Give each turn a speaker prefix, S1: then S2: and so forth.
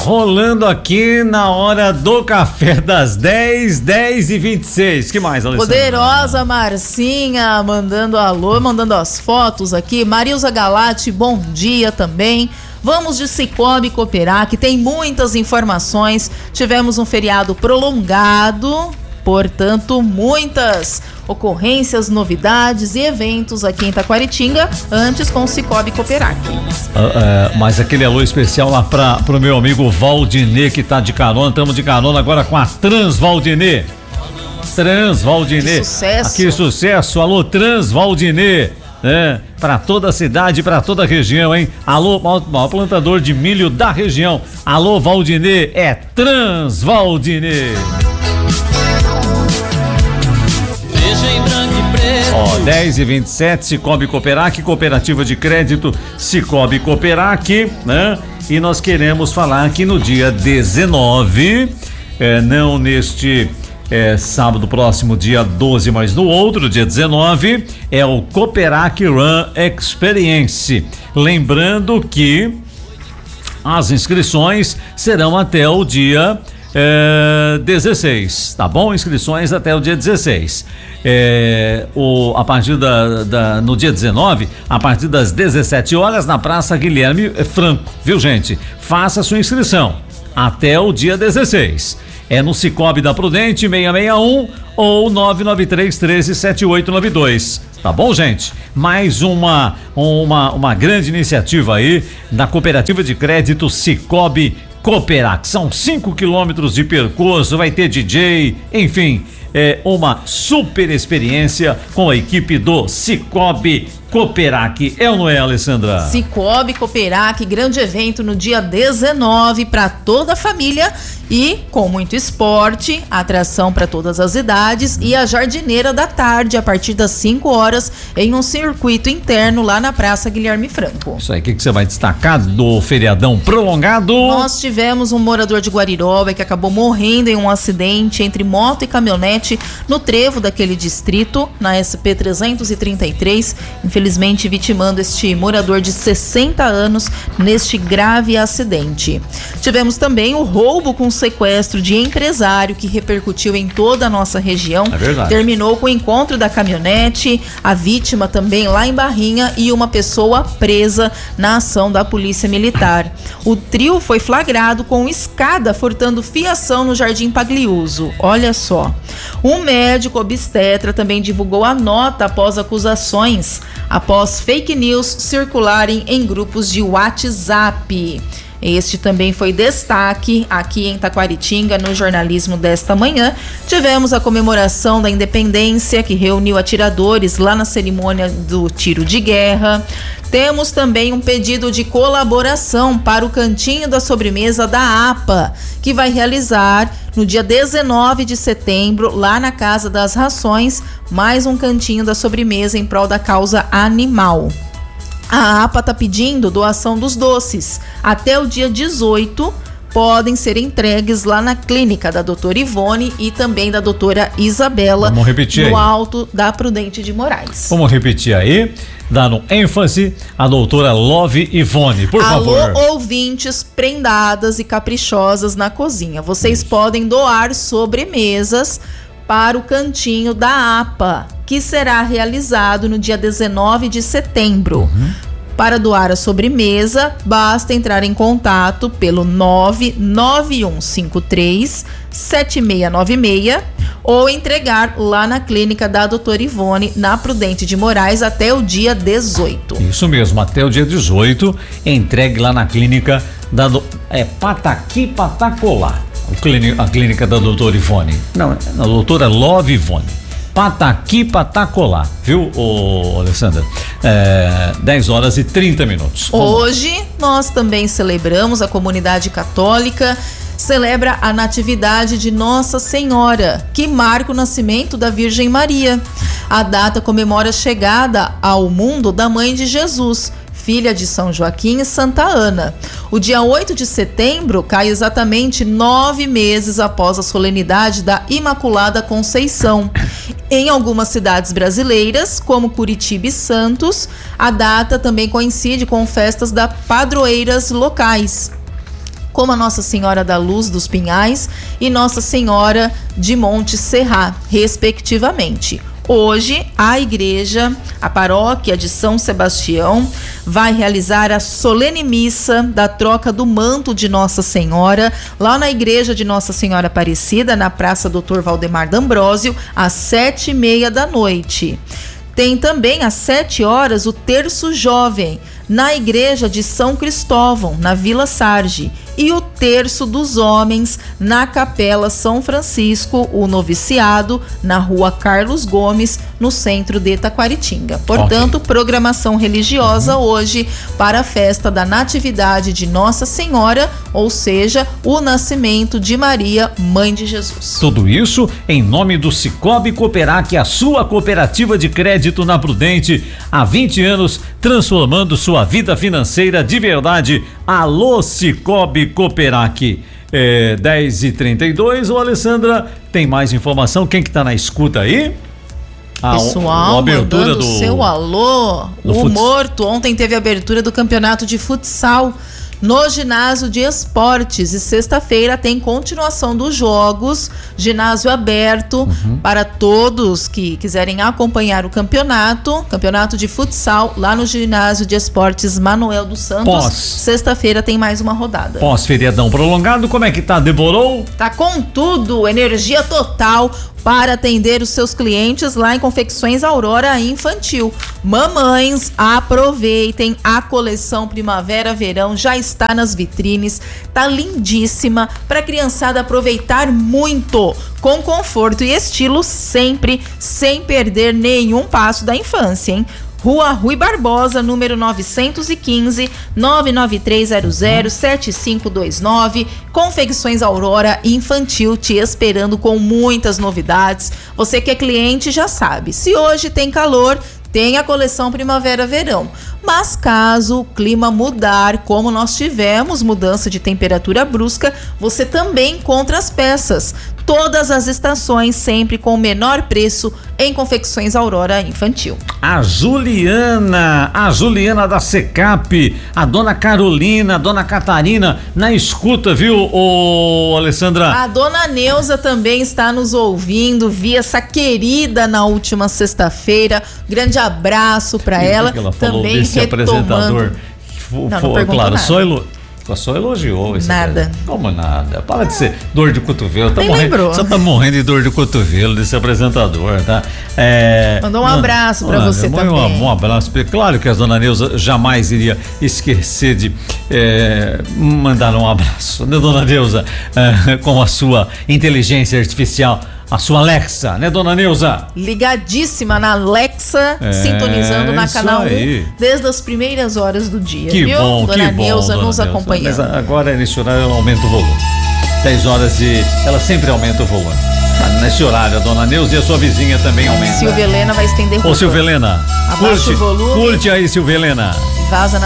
S1: rolando aqui na hora do café das 10h26. Que mais, Alessandra?
S2: Poderosa Marcinha mandando alô, mandando as fotos aqui. Marilza Galati, bom dia também. Vamos de Cicobi Cooperac, tem muitas informações. Tivemos um feriado prolongado, portanto, muitas ocorrências, novidades e eventos aqui em Taquaritinga, antes com o Cicobi Cooperac.
S1: Mas aquele alô especial lá pro meu amigo Valdinê, que tá de carona. Estamos de carona agora com a Transvaldinê. Transvaldinê.
S2: Que sucesso.
S1: Que sucesso. Alô, Transvaldinê. Para toda a cidade, para toda a região, hein? Alô, maior plantador de milho da região. Alô, Valdinê, é Transvaldinê. 10h27, Cicobi Cooperac, cooperativa de crédito Cicobi Cooperac, né? E nós queremos falar que no dia 19, não neste sábado próximo, dia 12, mas no outro, dia 19, é o Cooperac Run Experience. Lembrando que as inscrições serão até o dia 16, tá bom? Inscrições até o dia 16. A partir no dia 19, a partir das 17 horas, na Praça Guilherme Franco, viu, gente? Faça a sua inscrição até o dia 16. É no Cicobi da Prudente 661 ou 993 13 7892. Tá bom, gente? Mais uma grande iniciativa aí da cooperativa de crédito Cicobi Cooperac. São 5 quilômetros de percurso, vai ter DJ, enfim, uma super experiência com a equipe do Cicobi Cooperac. É ou não é, Alessandra?
S2: Cicobi Cooperac, grande evento no dia 19 para toda a família e com muito esporte, atração para todas as idades e a jardineira da tarde a partir das 5 horas em um circuito interno lá na Praça Guilherme Franco.
S1: Isso aí, o que você vai destacar do feriadão prolongado?
S2: Nós tivemos um morador de Guariroba que acabou morrendo em um acidente entre moto e caminhonete no trevo daquele distrito, na SP 333, infelizmente vitimando este morador de 60 anos neste grave acidente. Tivemos também o roubo com sequestro de empresário que repercutiu em toda a nossa região.
S1: É verdade.
S2: Terminou com o encontro da caminhonete, a vítima também lá em Barrinha e uma pessoa presa na ação da Polícia Militar. O trio foi flagrado com escada furtando fiação no Jardim Pagliuso. Olha só. Um médico obstetra também divulgou a nota após acusações, após fake news circularem em grupos de WhatsApp. Este também foi destaque aqui em Taquaritinga no jornalismo desta manhã. Tivemos a comemoração da independência que reuniu atiradores lá na cerimônia do tiro de guerra. Temos também um pedido de colaboração para o Cantinho da Sobremesa da APA, que vai realizar no dia 19 de setembro, lá na Casa das Rações, mais um Cantinho da Sobremesa em prol da causa animal. A APA está pedindo doação dos doces. Até o dia 18 podem ser entregues lá na clínica da doutora Ivone e também da doutora Isabela.
S1: Vamos repetir
S2: no
S1: aí.
S2: Alto da Prudente de Moraes.
S1: Vamos repetir aí, dando ênfase à doutora Love Ivone, por favor.
S2: Alô, ouvintes prendadas e caprichosas na cozinha. Vocês podem doar sobremesas para o Cantinho da APA, que será realizado no dia 19 de setembro. Para doar a sobremesa, basta entrar em contato pelo 99153-7696 ou entregar lá na clínica da doutora Ivone, na Prudente de Moraes, até o dia 18.
S1: Isso mesmo, até o dia 18, entregue lá na clínica da Pataqui Patacolá. A clínica da doutora Ivone. Não, a doutora Love Ivone. Pataqui Patacolá, viu, Alessandra? 10h30.
S2: Hoje nós também celebramos, a comunidade católica celebra a natividade de Nossa Senhora, que marca o nascimento da Virgem Maria. A data comemora a chegada ao mundo da Mãe de Jesus, filha de São Joaquim e Santa Ana. O dia 8 de setembro cai exatamente 9 meses após a solenidade da Imaculada Conceição. Em algumas cidades brasileiras, como Curitiba e Santos, a data também coincide com festas das padroeiras locais. como a Nossa Senhora da Luz dos Pinhais e Nossa Senhora de Monte Serra, respectivamente. Hoje, a paróquia de São Sebastião vai realizar a solene missa da troca do manto de Nossa Senhora, lá na igreja de Nossa Senhora Aparecida, na Praça Dr. Valdemar D'Ambrósio, às 7h30 da noite. Tem também às 7 horas o terço jovem, na igreja de São Cristóvão, na Vila Sarge, e o terço dos homens na Capela São Francisco, o noviciado, na Rua Carlos Gomes, no centro de Taquaritinga. Portanto, programação religiosa hoje para a festa da Natividade de Nossa Senhora, ou seja, o nascimento de Maria, Mãe de Jesus.
S1: Tudo isso em nome do Cicobi Cooperac, a sua cooperativa de crédito na Prudente, há 20 anos, transformando sua vida financeira de verdade. Alô, Cicobi Cooperac. 10h32. Ô, Alessandra, tem mais informação? Quem que tá na escuta aí?
S2: Pessoal, mandando seu alô. O Morto ontem teve a abertura do campeonato de futsal no ginásio de esportes, e sexta-feira tem continuação dos jogos, ginásio aberto para todos que quiserem acompanhar o campeonato de futsal lá no ginásio de esportes Manuel dos Santos. Sexta-feira tem mais uma rodada.
S1: Pós-feriadão prolongado, como é que tá? Demorou?
S2: Tá com tudo, energia total para atender os seus clientes lá em Confecções Aurora Infantil. Mamães, aproveitem, a coleção Primavera-Verão já está nas vitrines, tá lindíssima para a criançada aproveitar muito, com conforto e estilo sempre, sem perder nenhum passo da infância, hein? Rua Rui Barbosa, número 915, 993007529, Confecções Aurora Infantil, te esperando com muitas novidades. Você que é cliente já sabe, se hoje tem calor, tem a coleção Primavera-Verão. Mas caso o clima mudar, como nós tivemos mudança de temperatura brusca, você também encontra as peças. Todas as estações, sempre com o menor preço em Confecções Aurora Infantil.
S1: A Juliana da Secap, a dona Carolina, a dona Catarina, na escuta, viu, ô Alessandra?
S2: A dona Neuza também está nos ouvindo, vi essa querida na última sexta-feira. Grande abraço para ela.
S1: Que ela falou
S2: também
S1: desse apresentador.
S2: Não
S1: claro, só elogiou esse
S2: nada.
S1: Como nada? Para de ser dor de cotovelo. Você tá morrendo de dor de cotovelo desse apresentador, tá?
S2: Mandou um abraço pra você também.
S1: Um abraço. Claro que a dona Neuza jamais iria esquecer de mandar um abraço, né, dona Neuza? Com a sua inteligência artificial, a sua Alexa, né, dona Neuza?
S2: Ligadíssima na Alexa, sintonizando na Canal 1 desde as primeiras horas do dia.
S1: Que
S2: viu?
S1: bom,
S2: dona
S1: que bom,
S2: Neuza
S1: dona
S2: nos
S1: Neuza.
S2: acompanhando.
S1: Mas agora, nesse horário, ela aumenta o volume. 10 horas e ela sempre aumenta o volume. Nesse horário, a dona Neuza e a sua vizinha também aumenta.
S2: Silvia Helena vai estender o
S1: Ô, Silvia Helena,
S2: abaixa o volume.
S1: curte aí, Silvia Helena.
S2: Vaza